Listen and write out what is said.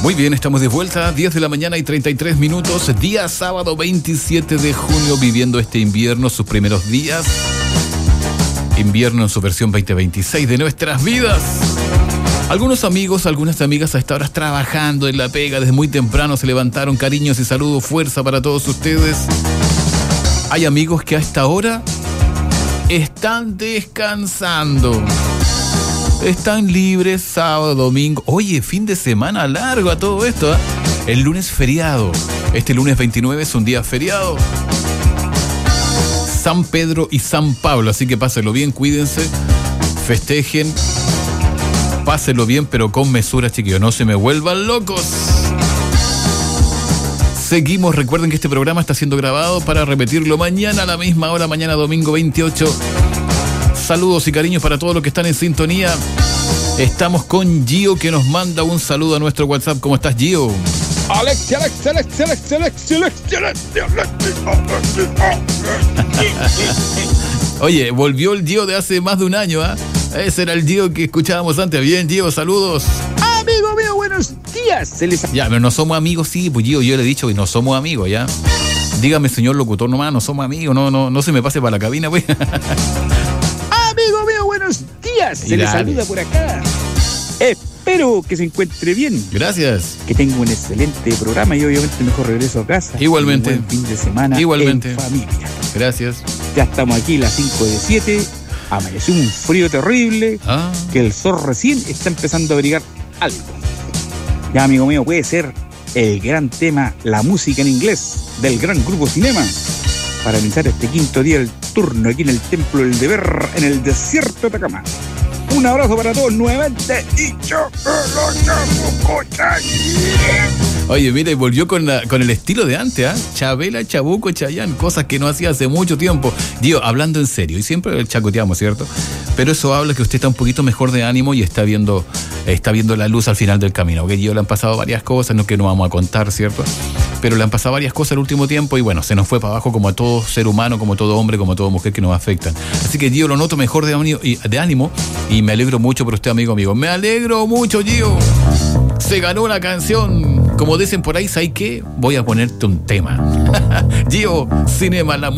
Muy bien, estamos de vuelta, 10 de la mañana y 33 minutos, día sábado 27 de junio, viviendo este invierno, sus primeros días. Invierno en su versión 2026 de nuestras vidas. Algunos amigos, algunas amigas a esta hora trabajando en la pega, desde muy temprano se levantaron. Cariños y saludos, fuerza para todos ustedes. Hay amigos que a esta hora están descansando. Están libres sábado, domingo. Oye, fin de semana largo a todo esto, ¿eh? El lunes feriado. Este lunes 29 es un día feriado. San Pedro y San Pablo. Así que pásenlo bien, cuídense, festejen. Pásenlo bien, pero con mesura, chiquillos. No se me vuelvan locos. Seguimos. Recuerden que este programa está siendo grabado para repetirlo mañana a la misma hora, mañana domingo 28. Saludos y cariños para todos los que están en sintonía. Estamos con Gio, que nos manda un saludo a nuestro WhatsApp. ¿Cómo estás, Gio? Oye, volvió el Gio de hace más de un año, ¿ah? Ese era el Gio que escuchábamos antes. Bien, Gio, saludos. Amigo mío, buenos días. Ya, pero no somos amigos, sí, pues Gio, yo le he dicho que no somos amigos, ¿ya? Dígame, señor locutor, nomás, no somos amigos, no se me pase para la cabina, pues. Amigo mío, buenos días. Se le saluda por acá. Espero que se encuentre bien. Gracias. Que tenga un excelente programa y obviamente mejor regreso a casa. Igualmente. Un buen fin de semana. Igualmente. En familia. Gracias. Ya estamos aquí las 5 de 7. Amaneció un frío terrible. Que el sol recién está empezando a abrigar algo. Ya, amigo mío, puede ser el gran tema, la música en inglés del gran Grupo Cinema, para iniciar este quinto día del turno aquí en el Templo del Deber, en el desierto de Atacama. Un abrazo para todos nuevamente y Oye, mira, y volvió con el estilo de antes, ¿ah? Chabela, Chabuco, Chayán, cosas que no hacía hace mucho tiempo. Digo, hablando en serio, y siempre chacoteamos, ¿cierto? Pero eso habla que usted está un poquito mejor de ánimo y está viendo la luz al final del camino. Porque Dios le han pasado varias cosas, no que no vamos a contar, ¿cierto? Pero le han pasado varias cosas el último tiempo y bueno, se nos fue para abajo como a todo ser humano, como todo hombre, como toda mujer que nos afectan. Así que Gio, lo noto mejor de ánimo y me alegro mucho por usted, amigo. Me alegro mucho, Gio. Se ganó una canción. Como dicen por ahí, ¿sabes qué? Voy a ponerte un tema. Gio, Cinema, la